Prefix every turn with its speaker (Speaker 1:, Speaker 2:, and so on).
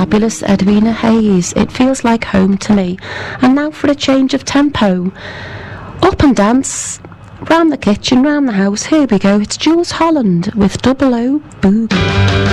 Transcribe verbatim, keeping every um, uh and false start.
Speaker 1: fabulous Edwina Hayes. It feels like home to me. And now for a change of tempo. Up and dance, round the kitchen, round the house. Here we go. It's Jules Holland with Double O Boogie.